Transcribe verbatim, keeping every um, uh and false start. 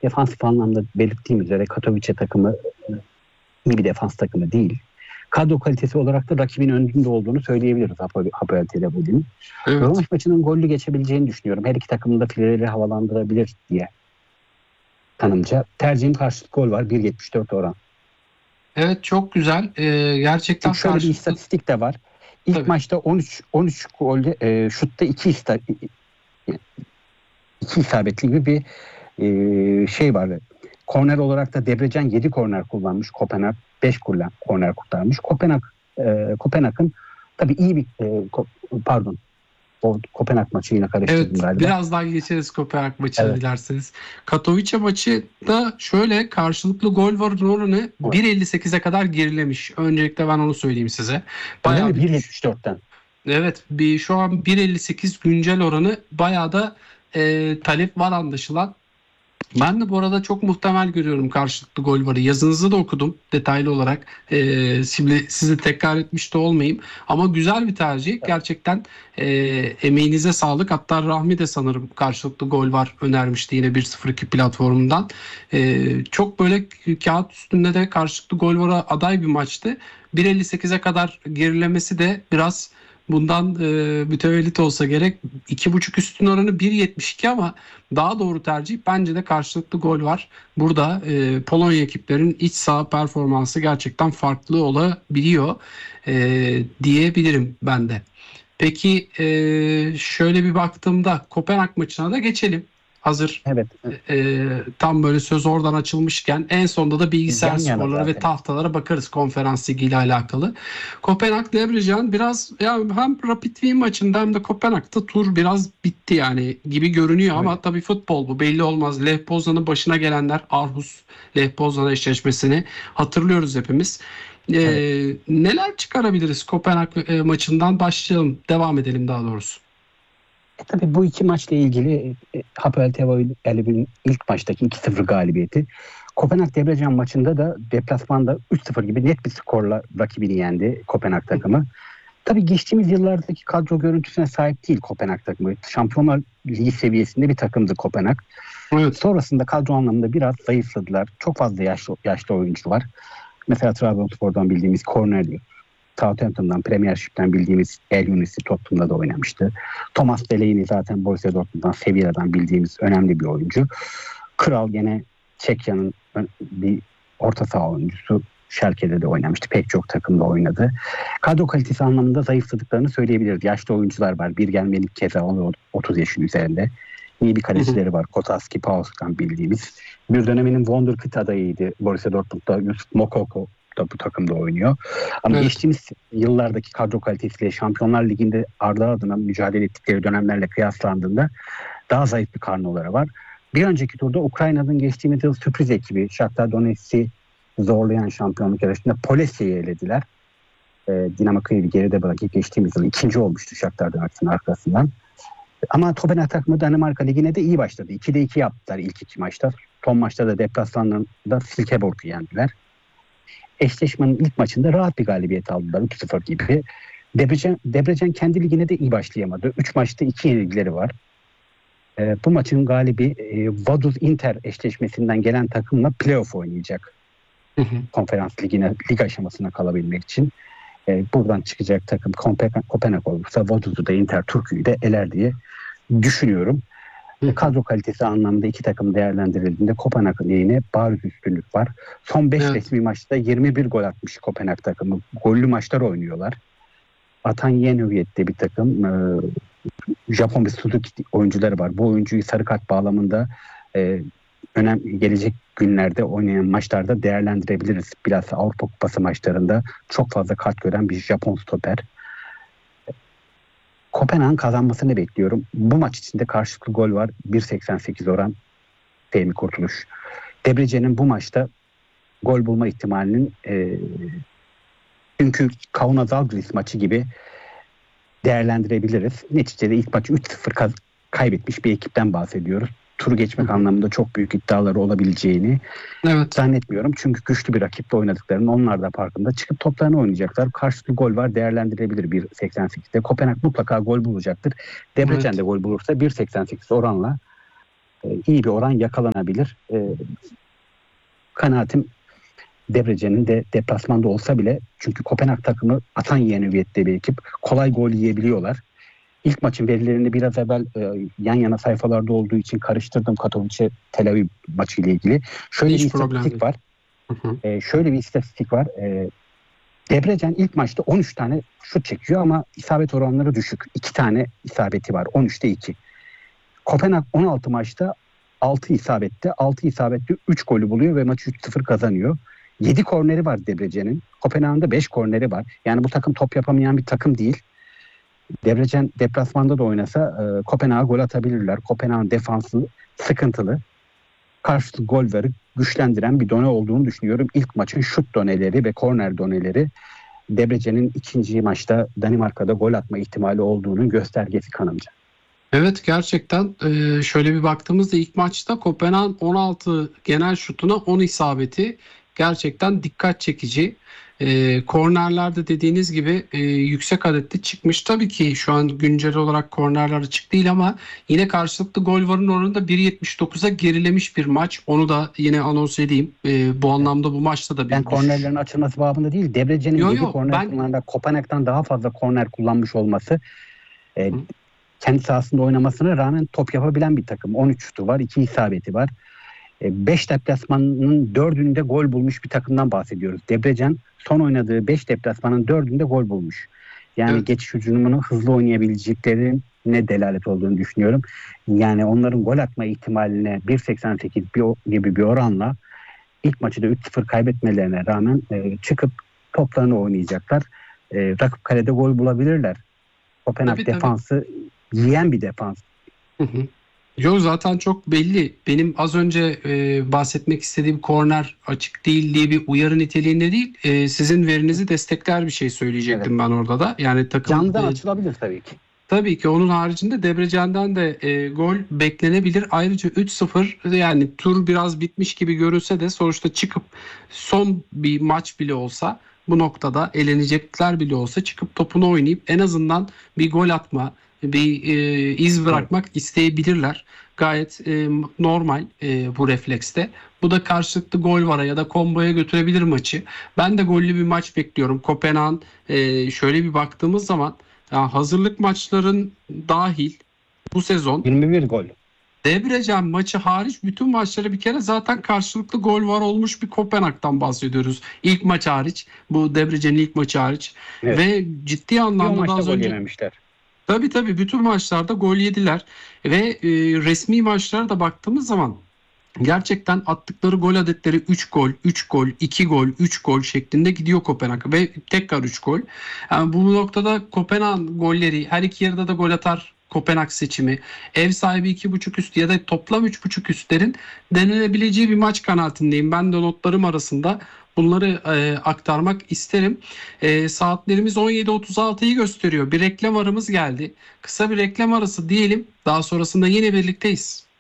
defansif anlamda belirttiğim üzere Katowice takımı iyi bir defans takımı değil. Kadro kalitesi olarak da rakibin önünde olduğunu söyleyebiliriz Hapoel Tel Aviv'in. Evet. Rövanş maçının gollü geçebileceğini düşünüyorum. Her iki takımın da fileleri havalandırabilir diye tanımca. Tercihim karşılıklı gol var. bir virgül yetmiş dört oran. Evet, çok güzel. Ee, gerçekten Çünkü şöyle karşılıklı... bir istatistik de var. İlk Tabii. maçta on üç on üç golde e, şutta iki ista, iki isabetli gibi bir e, şey var. Korner olarak da Debrecen yedi korner kullanmış. Kopenhag beş korner kurtarmış. Kopenhag e, Kopenhag'ın tabii iyi bir e, ko, pardon o Kopenhag maçı yine karıştırdım Evet, galiba. birazdan geçeriz Kopenhag maçına Evet. dilerseniz. Katowice maçı da şöyle karşılıklı gol var oranı bir elli sekize kadar gerilemiş. Öncelikle ben onu söyleyeyim size. Bayağı Bayağı bir bir yetmiş dörtten. Evet, bir şu an bir elli sekiz güncel oranı, bayağı da e, talep var anlaşılan. Ben de bu arada çok muhtemel görüyorum karşılıklı gol varı. Yazınızı da okudum detaylı olarak. Ee, şimdi sizi tekrar etmiş de olmayayım. Ama güzel bir tercih. Gerçekten e, emeğinize sağlık. Hatta Rahmi de sanırım karşılıklı gol var önermişti yine bir sıfır iki platformundan. Ee, çok böyle kağıt üstünde de karşılıklı gol vara aday bir maçtı. bir elli sekize kadar gerilemesi de biraz bundan e, mütevellit olsa gerek. iki buçuk üstün oranı bir yetmiş iki ama daha doğru tercih bence de karşılıklı gol var. Burada e, Polonya ekiplerin iç saha performansı gerçekten farklı olabiliyor e, diyebilirim ben de. Peki e, şöyle bir baktığımda Kopenhag maçına da geçelim. Hazır Evet. e, tam böyle söz oradan açılmışken en sonda da bilgisayar Yan yana skorları ve zaten. tahtalara bakarız konferans ligi ile alakalı. Kopenhag Debrecen biraz ya hem Rapid Wien maçında hem de Kopenhag'da tur biraz bitti yani gibi görünüyor ama Öyle. tabii futbol bu, belli olmaz. Lech Poznan'ın başına gelenler, Aarhus Lech Poznan eşleşmesini hatırlıyoruz hepimiz. Ee, Evet. neler çıkarabiliriz Kopenhag e, maçından başlayalım, devam edelim daha doğrusu. E, tabii bu iki maçla ilgili e, Hapoel Tel Aviv'in ilk maçtaki iki sıfır galibiyeti. Kopenhag Debrecen maçında da deplasmanda üç sıfır gibi net bir skorla rakibini yendi Kopenhag takımı. Tabii geçtiğimiz yıllardaki kadro görüntüsüne sahip değil Kopenhag takımı. Şampiyonlar Ligi seviyesinde bir takımdı Kopenhag. Evet. Sonrasında kadro anlamında biraz zayıfladılar. Çok fazla yaşlı, yaşlı oyuncu var. Mesela Trabzonspor'dan bildiğimiz Cornelius, Southampton'dan, Premiership'ten bildiğimiz El Yunis'i Tottenham'da da oynamıştı. Thomas Delaney zaten Borussia Dortmund'dan, Sevilla'dan bildiğimiz önemli bir oyuncu. Kral gene Çekya'nın bir orta saha oyuncusu. Schalke'de de oynamıştı. Pek çok takımda oynadı. Kadro kalitesi anlamında zayıfladıklarını söyleyebiliriz. Yaşlı oyuncular var. Bir gelmelik keza otuz yaşın üzerinde. İyi bir kalecileri var. Kotaski, Pauls'tan bildiğimiz. Bir döneminin Wonderkid adayıydı. Borussia Dortmund'da Yusuf Mokoko da bu takımda oynuyor. Ama Evet. geçtiğimiz yıllardaki kadro kalitesiyle Şampiyonlar Ligi'nde ardı ardına mücadele ettikleri dönemlerle kıyaslandığında daha zayıf bir karnoları var. Bir önceki turda Ukrayna'nın geçtiğimiz yıl sürpriz ekibi Shakhtar Donetsk'i zorlayan şampiyonluk yarışında Polesya'yı elediler. Ee, Dinamo Kyev'i geride bırakıp geçtiğimiz yıl ikinci olmuştu Shakhtar Donetsk'in arkasından. Ama Kopenhag takımı Danimarka Ligi'ne de iyi başladı. ikide iki yaptılar ilk iki maçta. Son maçta da deplasmanlarında Silkeborg'u yendiler. Eşleşmenin ilk maçında rahat bir galibiyet aldılar. üç sıfır gibi. Debrecen, Debrecen kendi ligine de iyi başlayamadı. üç maçta iki yenilgileri var. Ee, bu maçın galibi e, Vaduz Inter eşleşmesinden gelen takımla playoff oynayacak. Hı hı. Konferans ligine, lig aşamasına kalabilmek için. E, buradan çıkacak takım Kopenhag, Kopenhag olursa Vaduz'u da Inter Türkiye'yi de eler diye düşünüyorum. Hı hı. Kadro kalitesi anlamında iki takım değerlendirildiğinde Kopenhag'ın lehine bariz üstünlük var. Son beş Evet. resmi maçta yirmi bir gol atmış Kopenhag takımı. Gollü maçlar oynuyorlar. Atan Yenöviyet'te bir takım. E, Japon bir Suzuki oyuncuları var. Bu oyuncuyu sarı kart bağlamında e, önem gelecek günlerde oynayan maçlarda değerlendirebiliriz. Bilhassa Avrupa Kupası maçlarında çok fazla kart gören bir Japon stoper. Kopenhag'ın kazanmasını bekliyorum. Bu maç içinde karşılıklı gol var. bir seksen sekiz oran Fehmi Kurtuluş. Debrecen'in bu maçta gol bulma ihtimalinin e, çünkü Kaunas Žalgiris maçı gibi değerlendirebiliriz. Neticede ilk maçı üç sıfır kaz- kaybetmiş bir ekipten bahsediyoruz. Turu geçmek Hı hı. anlamında çok büyük iddiaları olabileceğini Evet. zannetmiyorum. Çünkü güçlü bir rakiple oynadıklarının onlar da farkında. Çıkıp toplarını oynayacaklar. Karşılıklı gol var, değerlendirebilir bir seksen sekizde. Kopenhag mutlaka gol bulacaktır. Debrecen Evet. de gol bulursa bir seksen sekiz oranla e, iyi bir oran yakalanabilir. E, kanaatim Debrecen'in de deplasmanda olsa bile, çünkü Kopenhag takımı atan yiyen hüviyette bir ekip. Kolay gol yiyebiliyorlar. İlk maçın verilerini biraz evvel e, yan yana sayfalarda olduğu için karıştırdım Katowice Tel Aviv maçı ile ilgili. Şöyle Hiç bir problem istatistik değil. var. E, şöyle bir istatistik var. E, Debrecen ilk maçta on üç tane şut çekiyor ama isabet oranları düşük. iki tane isabeti var. on üçte iki. Kopenhag on altı maçta altı isabette. altı isabette üç golü buluyor ve maçı üç sıfır kazanıyor. yedi korneri var Debrecen'in. Kopenhag'ın da beş korneri var. Yani bu takım top yapamayan bir takım değil. Debrecen deplasmanda da oynasa e, Kopenhag'a gol atabilirler. Kopenhag'ın defansı sıkıntılı. Karşılıklı golleri güçlendiren bir done olduğunu düşünüyorum. İlk maçın şut doneleri ve korner doneleri Debrecen'in ikinci maçta Danimarka'da gol atma ihtimali olduğunun göstergesi kanımca. Evet, gerçekten e, şöyle bir baktığımızda ilk maçta Kopenhag on altı genel şutuna on isabeti gerçekten dikkat çekici. E, kornerlerde dediğiniz gibi e, yüksek adette çıkmış. Tabii ki şu an güncel olarak kornerler açık değil ama yine karşılıklı gol varın oranında bir yetmiş dokuza gerilemiş bir maç. Onu da yine anons edeyim. E, bu anlamda bu maçta da bir Ben kornerlerin açılması babında değil, Debrecen'in Yo, yedi yo, korner ben- kullananda Kopenhag'dan daha fazla korner kullanmış olması, e, kendi sahasında oynamasına rağmen top yapabilen bir takım. on üç şutu var, iki isabeti var. beş deplasmanın dördünde gol bulmuş bir takımdan bahsediyoruz. Debrecen son oynadığı beş deplasmanın dördünde gol bulmuş. Yani Evet. geçiş hücumunu hızlı oynayabileceklerine delalet olduğunu düşünüyorum. Yani onların gol atma ihtimaline bir seksen sekiz bir- gibi bir oranla ilk maçı da üç sıfır kaybetmelerine rağmen e, çıkıp toplarını oynayacaklar. E, rakip kalede gol bulabilirler. Kopenhag Tabii, tabii. defansı yiyen bir defans. Hı hı. Yo, zaten çok belli. Benim az önce e, bahsetmek istediğim korner açık değil diye bir uyarı niteliğinde değil. E, sizin verinizi destekler bir şey söyleyecektim ben orada da. Yani takım Canlıdan e, açılabilir tabii ki. tabii ki onun haricinde Debrecen'den de e, gol beklenebilir. Ayrıca üç sıfır, yani tur biraz bitmiş gibi görünse de sonuçta çıkıp son bir maç bile olsa, bu noktada elenecekler bile olsa çıkıp topunu oynayıp en azından bir gol atma, bir e, iz bırakmak isteyebilirler. Gayet e, normal e, bu reflekste. Bu da karşılıklı gol vara ya da komboya götürebilir maçı. Ben de gollü bir maç bekliyorum. Kopenhag'ın e, şöyle bir baktığımız zaman, ya hazırlık maçların dahil bu sezon yirmi bir gol. Debrecen maçı hariç bütün maçları bir kere zaten karşılıklı gol var olmuş bir Kopenhag'dan bahsediyoruz. İlk maç hariç, bu Debrecen'in ilk maçı hariç, Evet. ve ciddi Bir o anlamda da maçta az gol önce yememişler. tabii tabii bütün maçlarda gol yediler ve e, resmi maçlara da baktığımız zaman gerçekten attıkları gol adetleri üç gol, üç gol, iki gol, üç gol şeklinde gidiyor Kopenhag ve tekrar üç gol. Yani bu noktada Kopenhag golleri, her iki yarıda da gol atar Kopenhag seçimi, ev sahibi iki buçuk üst ya da toplam üç buçuk üstlerin denenebileceği bir maç kanaatindeyim. Ben de notlarım arasında bunları e, aktarmak isterim. E, saatlerimiz on yedi otuz altıyı gösteriyor. Bir reklam aramız geldi. Kısa bir reklam arası diyelim. Daha sonrasında yine birlikteyiz.